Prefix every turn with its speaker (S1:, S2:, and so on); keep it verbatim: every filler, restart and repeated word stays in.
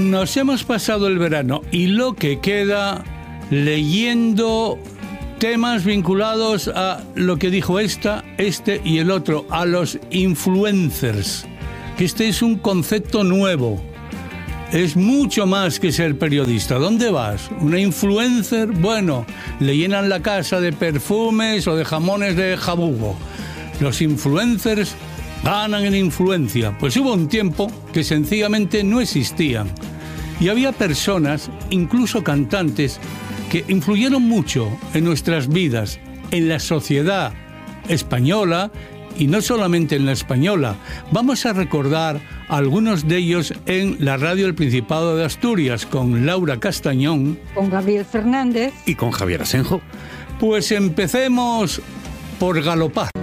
S1: Nos hemos pasado el verano y lo que queda leyendo temas vinculados a lo que dijo esta, este y el otro, a los influencers, que este es un concepto nuevo. Es mucho más que ser periodista. ¿Dónde vas? ¿Una influencer? Bueno, le llenan la casa de perfumes o de jamones de jabugo. Los influencers ganan en influencia. Pues hubo un tiempo que sencillamente no existían. Y había personas, incluso cantantes, que influyeron mucho en nuestras vidas, en la sociedad española, y no solamente en la española. Vamos a recordar a algunos de ellos en la radio del Principado de Asturias, con Laura Castañón,
S2: con Gabriel Fernández
S3: y con Javier Asenjo.
S1: Pues empecemos por galopar.